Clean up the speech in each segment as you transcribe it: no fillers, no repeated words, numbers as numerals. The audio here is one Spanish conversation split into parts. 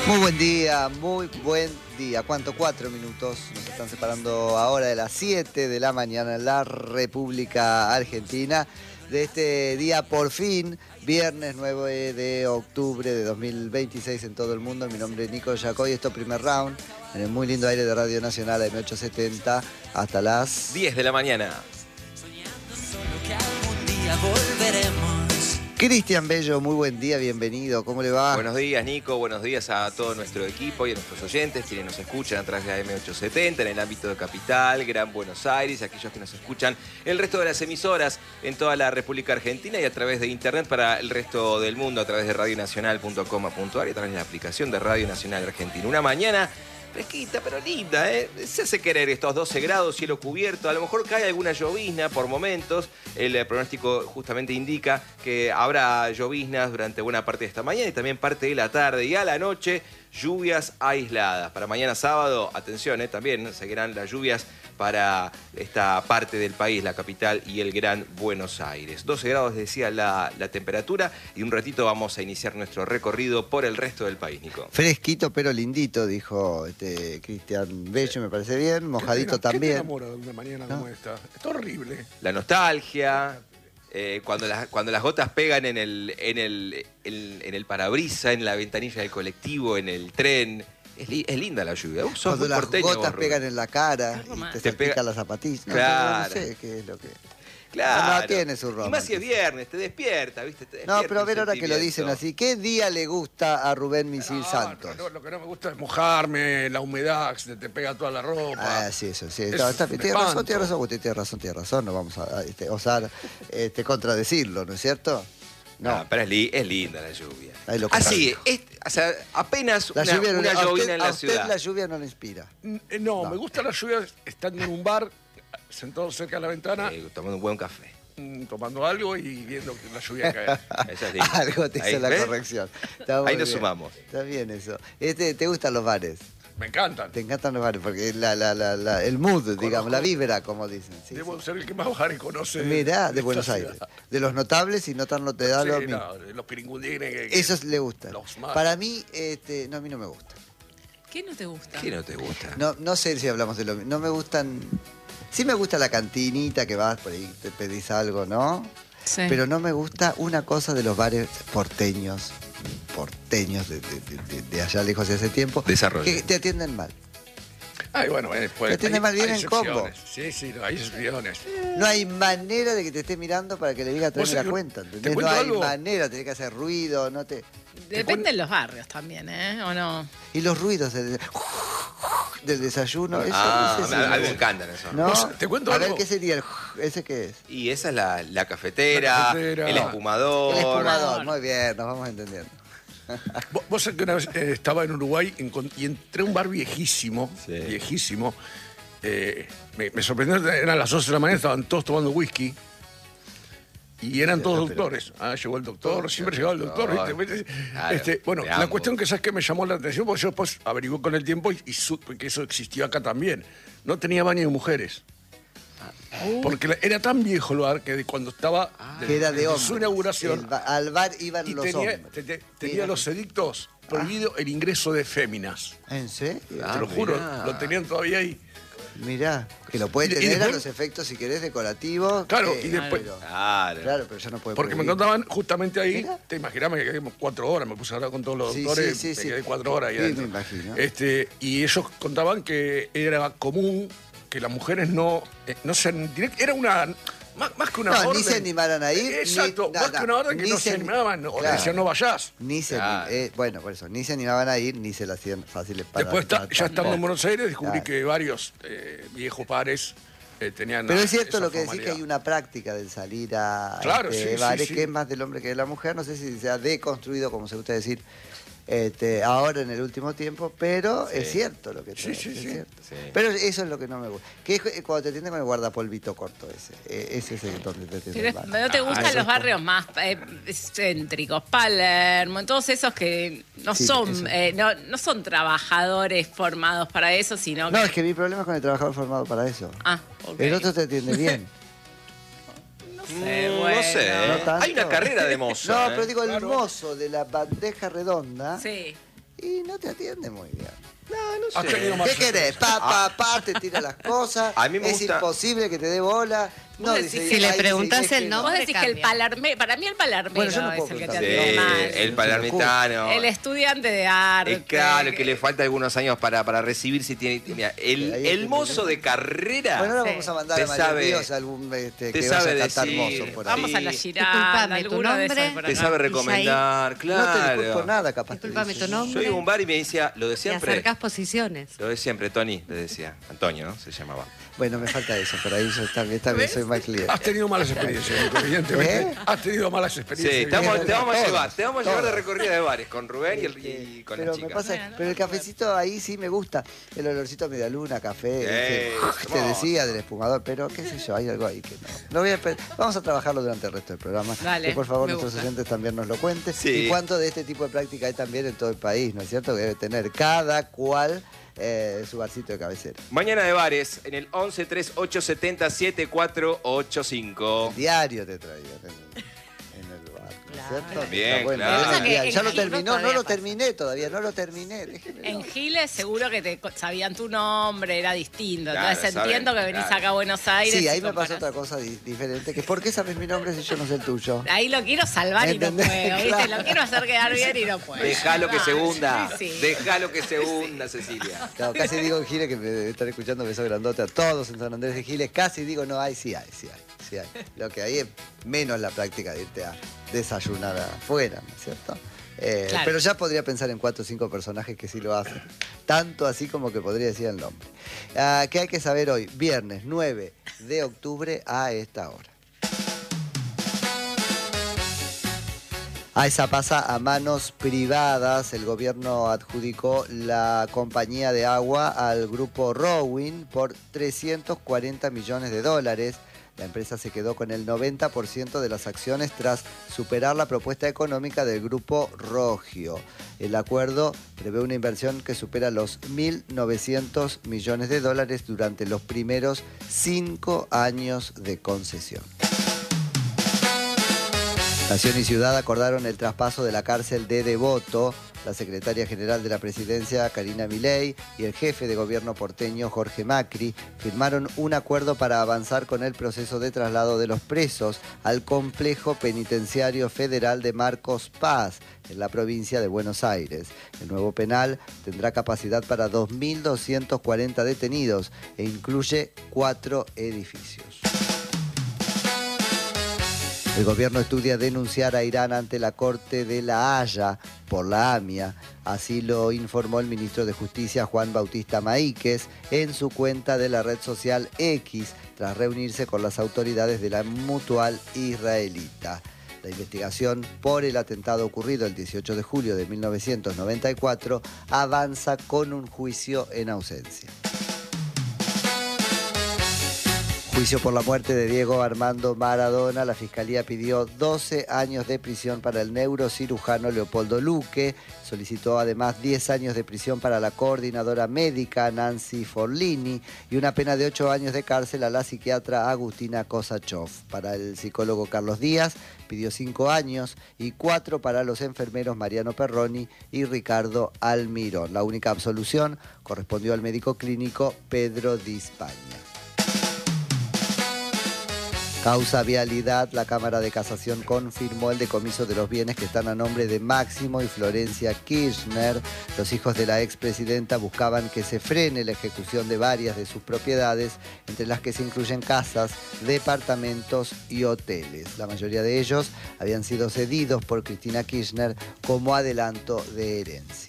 Muy buen día, muy buen día. ¿Cuánto? 4 minutos. Nos están separando ahora de las 7 de la mañana en la República Argentina. De este día, por fin, viernes 9 de octubre de 2026 en todo el mundo. Mi nombre es Nico Yacoy, esto es Primer Round, en el muy lindo aire de Radio Nacional M870 hasta las 10 de la mañana. Soñando solo que algún día volveremos. Cristian Bello, muy buen día, bienvenido, ¿cómo le va? Buenos días, Nico. Buenos días a todo nuestro equipo y a nuestros oyentes, quienes nos escuchan a través de AM870 en el ámbito de Capital, Gran Buenos Aires, aquellos que nos escuchan el resto de las emisoras en toda la República Argentina y a través de Internet para el resto del mundo, a través de radionacional.com.ar y a través de la aplicación de Radio Nacional Argentina. Una mañana fresquita, pero linda, ¿eh? Se hace querer estos 12 grados, cielo cubierto. A lo mejor cae alguna llovizna por momentos. El pronóstico justamente indica que habrá lloviznas durante buena parte de esta mañana y también parte de la tarde. Y a la noche, lluvias aisladas. Para mañana sábado, atención, también seguirán las lluvias para esta parte del país, la capital y el Gran Buenos Aires. 12 grados decía la temperatura y un ratito vamos a iniciar nuestro recorrido por el resto del país, Nico. Fresquito pero lindito, dijo Cristian Bello, me parece bien, mojadito también. ¿Qué te enamora de una mañana como esta? Está horrible. La nostalgia, cuando las gotas pegan en el parabrisas, en la ventanilla del colectivo, en el tren. Es linda la lluvia. Sos Cuando muy las porteño, gotas vos, pegan en la cara Qué y te Te pega- salpican las zapatillas. No, Claro. no sé qué es lo que... Claro. No, tiene su Y más si es romance. viernes, te despierta, ¿viste? Te No, despierta pero a un ver ahora que lo dicen sentimiento. así, ¿qué día le gusta a Rubén Misil Santos? Lo que no me gusta es mojarme, la humedad, se te pega toda la ropa. Ah, sí, eso, sí. Es Está un bien. Tiene razón, espanto. usted tiene razón, no vamos a osar contradecirlo, ¿no es cierto? No, pero es linda la lluvia. Ahí lo Así, o sea, apenas La una lluvia, llovina en a la usted ciudad. la lluvia no le inspira. No, No. me gusta la lluvia estando en un bar, sentado cerca de la ventana, Tomando un buen café. tomando algo y viendo que la lluvia cae. Esa es linda. Algo te Ahí, hizo la ¿ves? corrección. Está muy Ahí nos bien. sumamos. Está bien eso. ¿Te gustan los bares? Me encantan. Te encantan los bares porque el mood, digamos, la vibra, como dicen. Sí, Debo sí. ser el que más bares conoce. Mirá, de esta Buenos ciudad. Aires. De los notables y no tan notables. Sí, no, los piringundines. Esos le gustan. Los más. Para mí, no, a mí no me gustan. ¿Qué no te gusta? ¿Qué no te gusta? No sé si hablamos de lo mismo. No me gustan. Sí me gusta la cantinita que vas por ahí, te pedís algo, ¿no? Sí. Pero no me gusta una cosa de los bares porteños de allá lejos de hace tiempo. Desarrollo. Que te atienden mal. Ay, bueno, pues, Te tiene mal bien en combo. Sí, sí, no, hay excepciones. No hay manera de que te esté mirando para que le diga tráeme ¿Vos la sabés que cuenta. te ¿Entendés? No cuento hay algo? manera, tenés que hacer ruido, no te. Depende de los barrios también, ¿eh? ¿O no? Y los ruidos del desayuno, eso, Ah, ese sí a mí me gusta. encantan eso. ¿No? Vos, te cuento a ver, algo. ¿qué sería ese qué es? Y esa es la cafetera, La cafetera. el espumador. El espumador, muy bien, nos vamos entendiendo. Vos sabés que una vez estaba en Uruguay y entré a un bar viejísimo, Sí. viejísimo. Me sorprendió, eran las 11 de la mañana, estaban todos tomando whisky. Y eran todos doctores. Llegó el doctor, siempre llegaba el doctor. ¿viste? Claro, Bueno, de la ambos. cuestión que sabes que me llamó la atención, porque yo después averigué con el tiempo y supe que eso existió acá también. No tenía baño de mujeres. Porque era tan viejo el bar que cuando estaba Que era de desde hombres. su inauguración Al bar iban y los tenía, hombres. tenía los edictos prohibido el ingreso de féminas. ¿En serio? Te lo juro, mirá. lo tenían todavía ahí. Mirá, que lo puede Y tener a después- los efectos, si querés, decorativos. Claro, que- y después- Claro. Claro, pero yo no puedo Porque me prohibir. contaban justamente ahí, Mira. te imaginás, me quedé 4 horas, me puse a hablar con todos los Sí, doctores, sí, sí, me sí. quedé 4 horas ahí Sí, adentro. me imagino. Y ellos contaban que era común que las mujeres no se era una más que una No, orden. ni se animaran a ir. Exacto, ni, más que una orden que ni no se animaban, o le claro. decían no vayas. Ni se, Claro. bueno, por eso, ni se animaban a ir, ni se la hacían fáciles para Después, ya estando en tampoco. Buenos Aires, descubrí Claro. que varios viejos pares tenían. Pero es cierto esa lo que decís, que formalidad. hay una práctica del salir a Claro, sí, sí, bares sí. que es más del hombre que de la mujer. No sé si se ha deconstruido, como se gusta decir, ahora en el último tiempo, pero es cierto lo que te Sí, sí, es sí. cierto. Sí. Pero eso es lo que no me gusta. Que es cuando te atienden con el guardapolvito corto ese. Ese es el donde te atienden Pero mal. ¿no te gustan eso los es barrios más céntricos? Palermo, todos esos que no Sí, son eso. no son trabajadores formados para eso, sino No, que... es que mi problema es con el trabajador formado para eso. Ah, ok. El otro te atiende bien. No sé, No bueno. sé. No tanto. Hay una carrera de mozo. No, ¿eh? pero digo, el Claro. mozo de la bandeja redonda Sí. y no te atiende muy bien. No Has tenido sé. más ¿Qué querés? Te tira las cosas. A mí me es gusta- imposible que te dé bola. No, Vos dice, decís, si le ahí dice, preguntás es que el no. nombre, Vos decís que el cambia. palerme, para mí el palermero Bueno, yo no puedo es el que te preguntar. atiende Sí, mal. el palermitano. El estudiante de arte. Es claro, que le falta algunos años para recibirse. Mira, Ahí el es mozo de carrera. Bueno, ahora Sí. vamos a mandar Te a María sabe- Dios algún te que sabe vaya a cantar decir. mozo por ahí. Vamos a la Sí. Giranda, Disculpame, tu alguno de esos nombre. por Te acá. sabe recomendar, No te claro. disculpo nada, capaz. te Disculpame dice. tu nombre. Yo iba a un bar y me decía, lo de Y siempre. acercás posiciones. Lo de siempre, Tony, le decía. Antonio, ¿no? Se llamaba. Bueno, me falta eso, por ahí yo esta vez soy más cliente. Has tenido malas experiencias, Nico, evidentemente. ¿Eh? Has tenido malas Sí, experiencias. te vamos a Todas, llevar. Te vamos a llevar de todas. recorrida de bares con Rubén y con pero las me chicas. pasa, pero el cafecito ahí sí me gusta. El olorcito a medialuna, café. Te hermoso. decía del espumador, pero qué sé yo, hay algo ahí que no. Vamos a trabajarlo durante el resto del programa. Dale, que por favor me nuestros gusta. oyentes también nos lo cuenten. Sí. Y cuánto de este tipo de práctica hay también en todo el país, ¿no es cierto? Que debe tener cada cual su barcito de cabecera. Mañana de bares en el 11 3870 7485. Diario te traía en el bar, ¿no es Claro. cierto? Bien, Está bueno, claro. el Pasa que diario. en Ya lo Gil no terminó, no todavía lo pasa. terminé todavía, no lo terminé. déjemelo. En Giles seguro que te sabían tu nombre, era distinto. Claro, Entonces saben, entiendo que venís claro. acá a Buenos Aires. Sí, ahí y me pasó comparás. otra cosa diferente, que ¿por qué sabes mi nombre si yo no sé el tuyo? Ahí lo quiero salvar y no ¿Entendés? puedo, ¿viste? Claro. Lo quiero hacer quedar bien y no puedo. Déjalo que se Ah, hunda. sí, sí. Déjalo que se hunda, Cecilia. Claro, casi digo en Giles, que me están escuchando, beso grandote a todos en San Andrés de Giles, casi digo no hay, sí hay. Lo que hay es menos la práctica de irte a desayunar afuera, ¿no es cierto? Claro. Pero ya podría pensar en 4 o 5 personajes que sí lo hacen. Tanto así como que podría decir el nombre. ¿Qué hay que saber hoy? Viernes 9 de octubre a esta hora. AESA pasa a manos privadas. El gobierno adjudicó la compañía de agua al grupo Rowing por 340 millones de dólares. La empresa se quedó con el 90% de las acciones tras superar la propuesta económica del grupo Rogio. El acuerdo prevé una inversión que supera los 1.900 millones de dólares durante los primeros 5 años de concesión. Nación y Ciudad acordaron el traspaso de la cárcel de Devoto. La secretaria general de la presidencia, Karina Milei, y el jefe de gobierno porteño, Jorge Macri, firmaron un acuerdo para avanzar con el proceso de traslado de los presos al complejo penitenciario federal de Marcos Paz, en la provincia de Buenos Aires. El nuevo penal tendrá capacidad para 2.240 detenidos e incluye 4 edificios. El gobierno estudia denunciar a Irán ante la Corte de La Haya por la AMIA. Así lo informó el ministro de Justicia, Juan Bautista Maíquez, en su cuenta de la red social X, tras reunirse con las autoridades de la Mutual israelita. La investigación por el atentado ocurrido el 18 de julio de 1994 avanza con un juicio en ausencia. Juicio por la muerte de Diego Armando Maradona. La Fiscalía pidió 12 años de prisión para el neurocirujano Leopoldo Luque. Solicitó además 10 años de prisión para la coordinadora médica Nancy Forlini y una pena de 8 años de cárcel a la psiquiatra Agustina Kosachov. Para el psicólogo Carlos Díaz pidió 5 años y 4 para los enfermeros Mariano Perroni y Ricardo Almirón. La única absolución correspondió al médico clínico Pedro Di Spagna. Causa vialidad, la Cámara de Casación confirmó el decomiso de los bienes que están a nombre de Máximo y Florencia Kirchner. Los hijos de la expresidenta buscaban que se frene la ejecución de varias de sus propiedades, entre las que se incluyen casas, departamentos y hoteles. La mayoría de ellos habían sido cedidos por Cristina Kirchner como adelanto de herencia.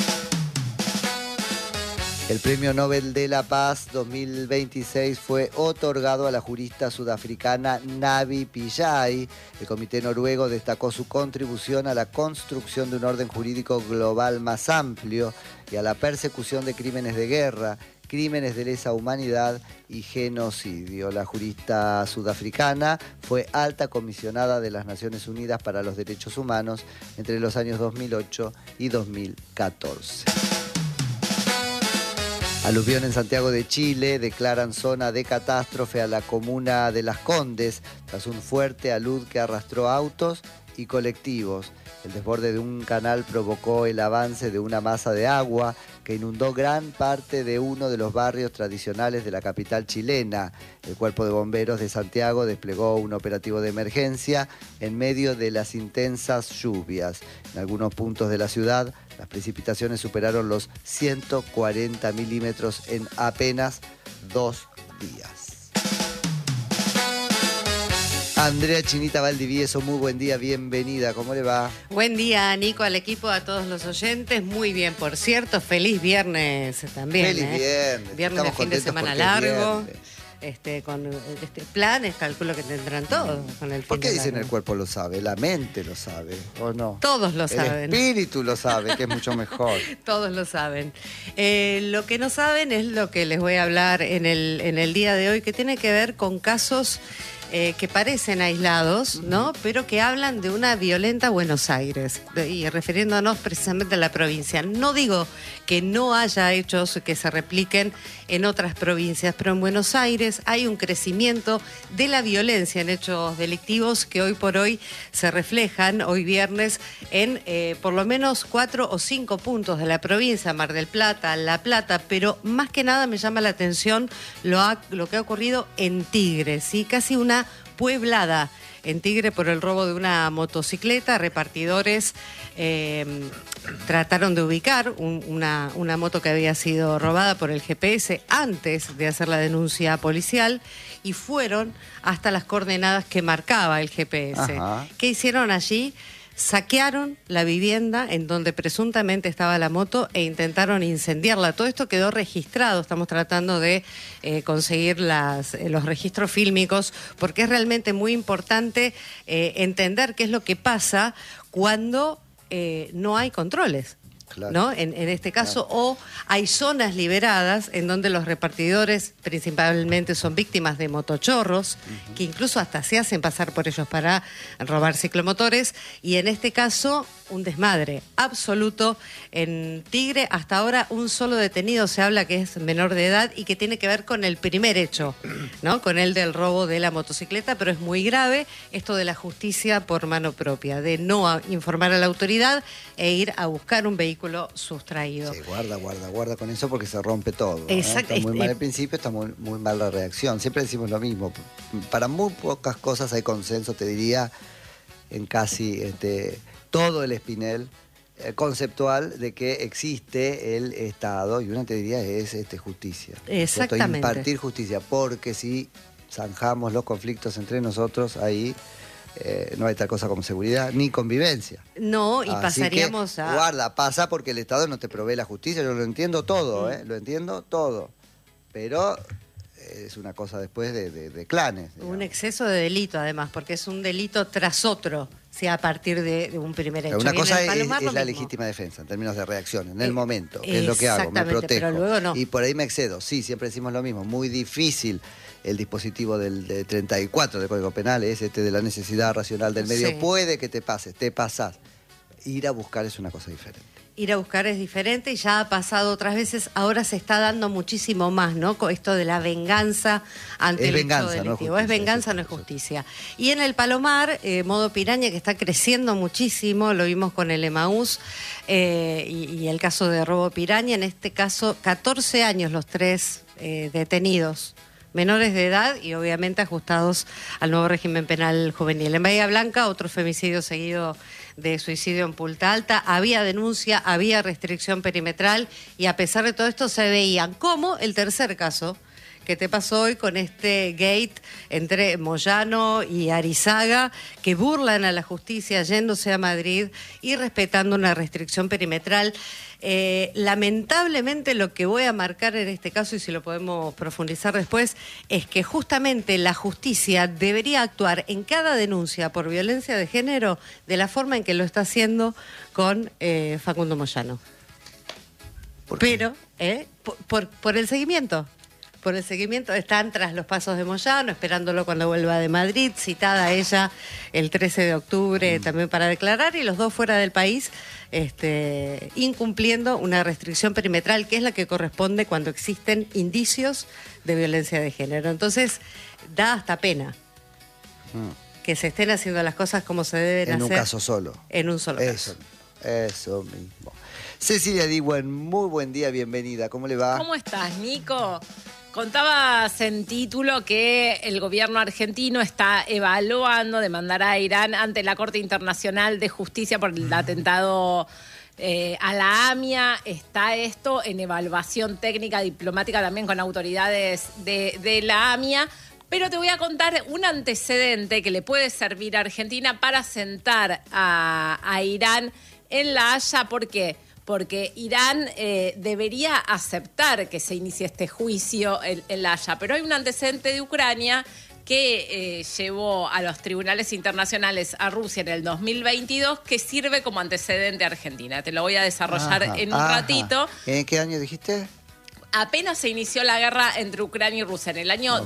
El Premio Nobel de la Paz 2026 fue otorgado a la jurista sudafricana Navi Pillay. El comité noruego destacó su contribución a la construcción de un orden jurídico global más amplio y a la persecución de crímenes de guerra, crímenes de lesa humanidad y genocidio. La jurista sudafricana fue alta comisionada de las Naciones Unidas para los Derechos Humanos entre los años 2008 y 2014. Aluvión en Santiago de Chile, declaran zona de catástrofe a la comuna de Las Condes tras un fuerte alud que arrastró autos y colectivos. El desborde de un canal provocó el avance de una masa de agua que inundó gran parte de uno de los barrios tradicionales de la capital chilena. El Cuerpo de Bomberos de Santiago desplegó un operativo de emergencia en medio de las intensas lluvias. En algunos puntos de la ciudad, las precipitaciones superaron los 140 milímetros en apenas 2 días. Andrea Chinita Valdivieso, muy buen día, bienvenida, ¿cómo le va? Buen día, Nico, al equipo, a todos los oyentes. Muy bien, por cierto, feliz viernes también. Feliz viernes. Viernes de Estamos fin de semana contentos porque es largo. viernes. Con planes, calculo que tendrán todos con el ¿Por fin qué de dicen largo. el cuerpo lo sabe? La mente lo sabe, ¿o no? Todos lo saben. El espíritu lo sabe, que es mucho mejor. Todos lo saben. Lo que no saben es lo que les voy a hablar en el día de hoy, que tiene que ver con casos que parecen aislados, ¿no? Pero que hablan de una violenta Buenos Aires, y refiriéndonos precisamente a la provincia. No digo que no haya hechos que se repliquen en otras provincias, pero en Buenos Aires hay un crecimiento de la violencia en hechos delictivos que hoy por hoy se reflejan, hoy viernes, en por lo menos 4 o 5 puntos de la provincia, Mar del Plata, La Plata, pero más que nada me llama la atención lo que ha ocurrido en Tigre, ¿sí? Casi una pueblada en Tigre por el robo de una motocicleta. Repartidores trataron de ubicar una moto que había sido robada por el GPS antes de hacer la denuncia policial y fueron hasta las coordenadas que marcaba el GPS. Ajá. ¿Qué hicieron allí? Saquearon la vivienda en donde presuntamente estaba la moto e intentaron incendiarla. Todo esto quedó registrado. Estamos tratando de conseguir los registros fílmicos, porque es realmente muy importante entender qué es lo que pasa cuando no hay controles. Claro. ¿No? En este caso, claro. O hay zonas liberadas en donde los repartidores principalmente son víctimas de motochorros, que incluso hasta se hacen pasar por ellos para robar ciclomotores, y en este caso un desmadre absoluto en Tigre. Hasta ahora un solo detenido, se habla que es menor de edad y que tiene que ver con el primer hecho, ¿no? Con el del robo de la motocicleta, pero es muy grave esto de la justicia por mano propia, de no informar a la autoridad e ir a buscar un vehículo sustraído. Sí, guarda con eso porque se rompe todo. Exacto. Está muy mal el principio, está muy mal la reacción. Siempre decimos lo mismo. Para muy pocas cosas hay consenso, te diría, en casi todo el espinel conceptual de que existe el Estado, y una te diría es justicia. Exactamente. Impartir justicia, porque si zanjamos los conflictos entre nosotros, ahí no hay tal cosa como seguridad ni convivencia. No, y así pasaríamos que, a... pasa porque el Estado no te provee la justicia. Yo lo entiendo todo, lo entiendo todo. Pero es una cosa después de clanes. Un exceso de delito, además, porque es un delito tras otro, si a partir de un primer hecho. Una cosa es Palomar, la mismo. legítima defensa, en términos de reacción, en el momento, que es lo que hago, me exactamente, protejo. pero luego no. Y por ahí me excedo. Sí, siempre decimos lo mismo, muy difícil el dispositivo del 34 del Código Penal, es de la necesidad racional del medio. Sí. Puede que te pases, te pasás. Ir a buscar es una cosa diferente. Ir a buscar es diferente y ya ha pasado otras veces, ahora se está dando muchísimo más, ¿no? Con esto de la venganza ante Es el venganza, hecho no es delictivo. justicia, Es venganza, no es justicia. Y en el Palomar, modo piraña, que está creciendo muchísimo, lo vimos con el Emaús y el caso de robo piraña, en este caso 14 años los 3 detenidos, menores de edad y obviamente ajustados al nuevo régimen penal juvenil. En Bahía Blanca, otro femicidio seguido de suicidio en Punta Alta. Había denuncia, había restricción perimetral y a pesar de todo esto se veían, como el tercer caso que te pasó hoy con este gate entre Moyano y Arizaga, que burlan a la justicia yéndose a Madrid y respetando una restricción perimetral. Lamentablemente lo que voy a marcar en este caso, y si lo podemos profundizar después, es que justamente la justicia debería actuar en cada denuncia por violencia de género de la forma en que lo está haciendo con Facundo Moyano. Pero, por el seguimiento. Por el seguimiento, están tras los pasos de Moyano, esperándolo cuando vuelva de Madrid, citada ella el 13 de octubre también para declarar, y los dos fuera del país, incumpliendo una restricción perimetral, que es la que corresponde cuando existen indicios de violencia de género. Entonces, da hasta pena. que se estén haciendo las cosas como se deben hacer. En un caso solo. En un solo caso. Eso mismo. Cecilia Diwen, muy buen día, bienvenida. ¿Cómo le va? ¿Cómo estás, Nico? Contabas en título que el gobierno argentino está evaluando demandar a Irán ante la Corte Internacional de Justicia por el atentado a la AMIA. Está esto en evaluación técnica diplomática también con autoridades de la AMIA. Pero te voy a contar un antecedente que le puede servir a Argentina para sentar a Irán en La Haya. ¿Por qué? Porque Irán debería aceptar que se inicie este juicio en La Haya. Pero hay un antecedente de Ucrania que llevó a los tribunales internacionales a Rusia en el 2022 que sirve como antecedente a Argentina. Te lo voy a desarrollar en un ratito. ¿En qué año dijiste? Apenas se inició la guerra entre Ucrania y Rusia. En el año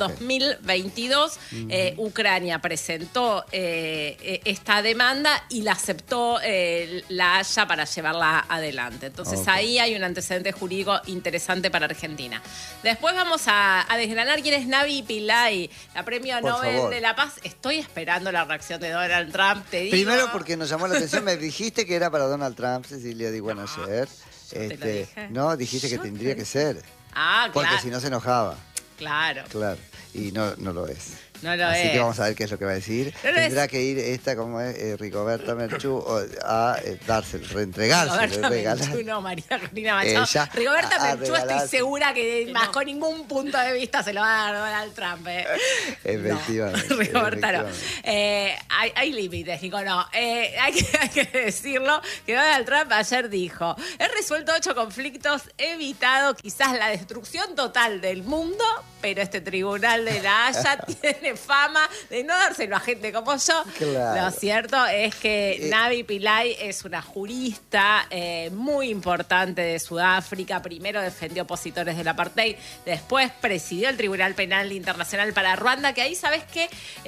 2022, Ucrania presentó esta demanda y la aceptó la Haya para llevarla adelante. Entonces ahí hay un antecedente jurídico interesante para Argentina. Después vamos a desgranar quién es Navi Pillay, la premio Nobel de la Paz. Estoy esperando la reacción de Donald Trump, te digo. Primero porque nos llamó la atención, me dijiste que era para Donald Trump, Cecilia Diwen, ayer. No, dijiste que tendría que ser. Ah, claro. Porque si no se enojaba. Claro. Claro. Y no lo es. No lo Así es. que vamos a ver qué es lo que va a decir. No Tendrá que ir esta, como es, Rigoberta Menchú, a dárselo, reentregárselo, Rigoberta regalar. Menchú, no, María Corina Machado. a Rigoberta Menchú, estoy regalar. segura que bajo ningún punto de vista se lo va a dar Donald Trump. Efectivamente. No, Rigoberta no. Efectivamente. Hay límites, Nico, no. Hay que decirlo, que Donald Trump ayer dijo: he resuelto 8 conflictos, he evitado quizás la destrucción total del mundo, pero este tribunal de La Haya tiene fama de no dárselo a gente como yo. Claro. Lo cierto es que Navi Pillay es una jurista muy importante de Sudáfrica. Primero defendió opositores del apartheid, después presidió el Tribunal Penal Internacional para Ruanda, que ahí, ¿sabes qué?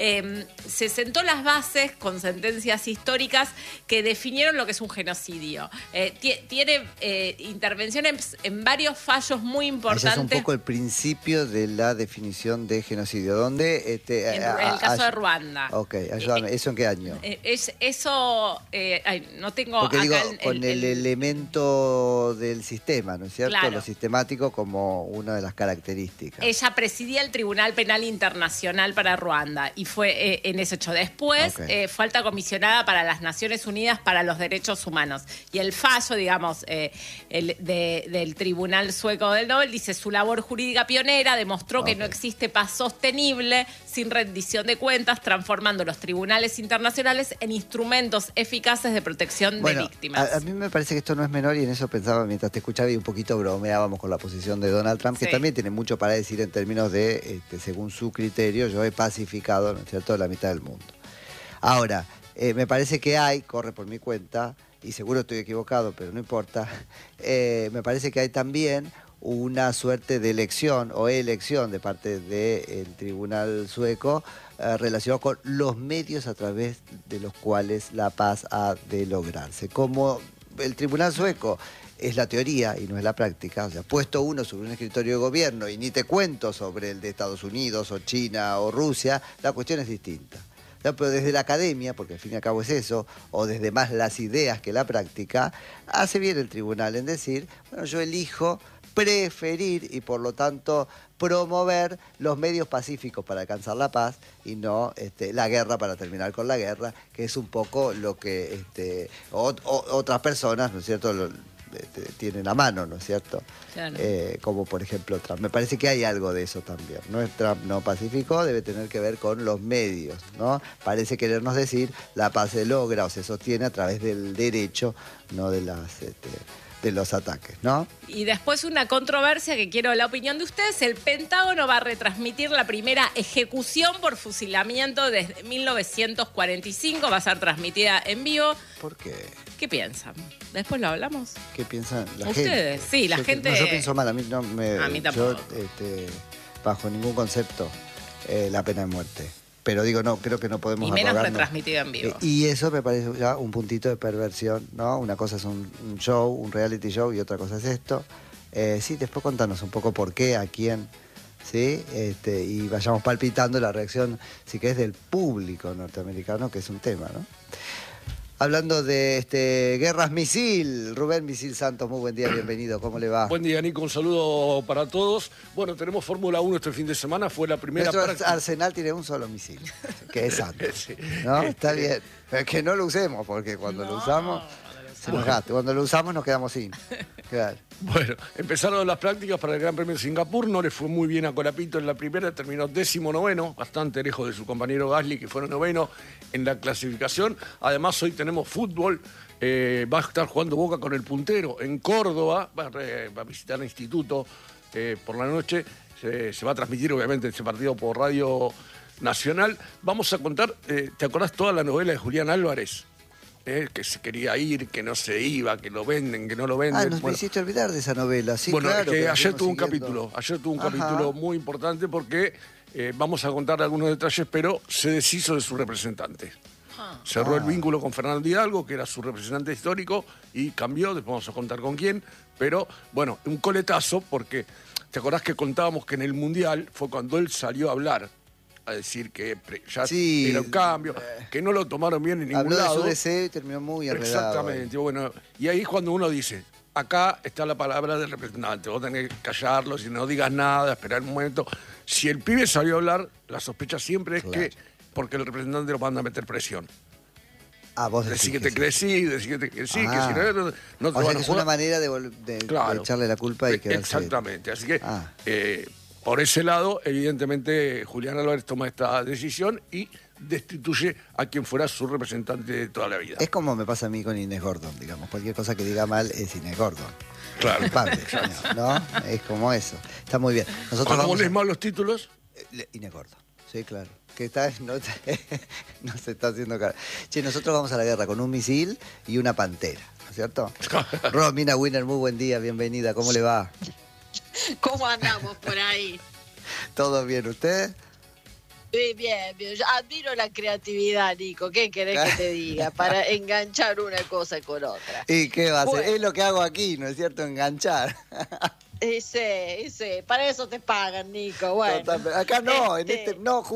Se sentó las bases con sentencias históricas que definieron lo que es un genocidio. Tiene intervenciones en varios fallos muy importantes. Ese es un poco el principio de la definición de genocidio. ¿Dónde? En el caso de Ruanda. Ok, ayúdame. ¿Eso en qué año? No tengo Porque acá digo, con el elemento del sistema, ¿no es cierto? Claro. Lo sistemático como una de las características. Ella presidía el Tribunal Penal Internacional para Ruanda y fue en ese hecho. Después fue alta comisionada para las Naciones Unidas para los Derechos Humanos. Y el fallo, digamos, del Tribunal Sueco del Nobel dice: su labor jurídica pionera demostró que no existe paz sostenible sin rendición de cuentas, transformando los tribunales internacionales en instrumentos eficaces de protección de víctimas. A mí me parece que esto no es menor, y en eso pensaba mientras te escuchaba y un poquito bromeábamos con la posición de Donald Trump, que también tiene mucho para decir en términos de, según su criterio, yo he pacificado, ¿no es cierto?, la mitad del mundo. Ahora, me parece que corre por mi cuenta, y seguro estoy equivocado, pero no importa, me parece que hay también una suerte de elección de parte del tribunal sueco relacionado con los medios a través de los cuales la paz ha de lograrse. Como el tribunal sueco es la teoría y no es la práctica, o sea, puesto uno sobre un escritorio de gobierno y ni te cuento sobre el de Estados Unidos o China o Rusia, la cuestión es distinta. No, pero desde la academia, porque al fin y al cabo es eso, o desde más las ideas que la práctica, hace bien el tribunal en decir, bueno, yo elijo preferir y por lo tanto promover los medios pacíficos para alcanzar la paz y no la guerra para terminar con la guerra, que es un poco lo que otras personas, ¿no es cierto?, tienen a mano, ¿no es cierto? Claro. Como por ejemplo Trump. Me parece que hay algo de eso también. No es Trump no pacífico, debe tener que ver con los medios, ¿no? Parece querernos decir la paz se logra o se sostiene a través del derecho, no de de los ataques, ¿no? Y después una controversia que quiero la opinión de ustedes. El Pentágono va a retransmitir la primera ejecución por fusilamiento desde 1945. Va a ser transmitida en vivo. ¿Por qué? ¿Qué piensan? Después lo hablamos. ¿Qué piensan la gente? ¿Ustedes? Sí, la gente... No, yo pienso mal, a mí no me... A mí tampoco. Yo, bajo ningún concepto, la pena de muerte. Pero digo, no, creo que no podemos y menos arrogarnos. retransmitido en vivo. Y eso me parece ya un puntito de perversión, ¿no? Una cosa es un show, un reality show, y otra cosa es esto. Sí, después contanos un poco por qué, a quién, ¿sí? Y vayamos palpitando la reacción, si que es del público norteamericano, que es un tema, ¿no? Hablando de guerras misil, Rubén Misil Santos, muy buen día, bienvenido, ¿cómo le va? Buen día, Nico, un saludo para todos. Bueno, tenemos Fórmula 1 este fin de semana, fue la primera Nuestro práctica. Arsenal tiene un solo misil, que es Santos, Sí. ¿no? Está bien, pero que no lo usemos, porque cuando lo usamos se nos gasta, cuando lo usamos nos quedamos sin. Claro. Bueno, empezaron las prácticas para el Gran Premio de Singapur, no le fue muy bien a Colapinto en la primera, terminó 19º, bastante lejos de su compañero Gasly, que fue 9º en la clasificación. Además, hoy tenemos fútbol, va a estar jugando Boca con el puntero en Córdoba, va a visitar el instituto por la noche, se va a transmitir obviamente ese partido por Radio Nacional. Vamos a contar, ¿te acordás toda la novela de Julián Álvarez? Que se quería ir, que no se iba, que lo venden, que no lo venden. Nos me hiciste olvidar de esa novela, sí, bueno, claro. que ayer fuimos tuvo un siguiendo. capítulo muy importante porque vamos a contar algunos detalles, pero se deshizo de su representante. Cerró el vínculo con Fernando Hidalgo, que era su representante histórico, y cambió, después vamos a contar con quién, pero bueno, un coletazo porque, ¿te acordás que contábamos que en el Mundial fue cuando él salió a hablar? A decir que ya Sí, era un cambio, que no lo tomaron bien en ningún Habló lado. de su deseo y terminó muy enredado. Exactamente, bueno, y ahí es cuando uno dice, acá está la palabra del representante, vos tenés que callarlo, si no digas nada, esperar un momento. Si el pibe salió a hablar, la sospecha siempre es que porque el representante lo manda a meter presión. Vos Decir decís que te crecí, decir que sí, que si no, no te o sea van que a es una jugar. manera de echarle la culpa y quedarse. Exactamente, así que por ese lado, evidentemente, Julián Álvarez toma esta decisión y destituye a quien fuera su representante de toda la vida. Es como me pasa a mí con Inés Gordon, digamos. Cualquier cosa que diga mal es Inés Gordon. Claro. Culpable, ¿no? Es como eso. Está muy bien. Nosotros Cuando vamos lees mal los títulos, Inés Gordon. Sí, claro. Que no se está haciendo cara. Che, nosotros vamos a la guerra con un misil y una pantera, ¿no es cierto? Romina Winner, muy buen día, bienvenida. ¿Cómo le va? ¿Cómo andamos por ahí? ¿Todo bien? ¿Usted? Bien. Yo admiro la creatividad, Nico. ¿Qué querés que te diga? Para enganchar una cosa con otra. ¿Y qué va a hacer? Bueno. Es lo que hago aquí, ¿no es cierto? Enganchar. Ese. Para eso te pagan, Nico. Bueno. Total, acá no, Este- no,